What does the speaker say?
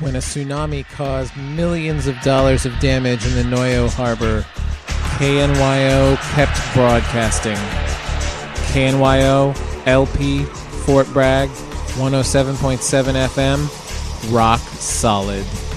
When a tsunami caused millions of dollars of damage in the Noyo Harbor, KNYO kept broadcasting. KNYO, LP, Fort Bragg, 107.7 FM, rock solid.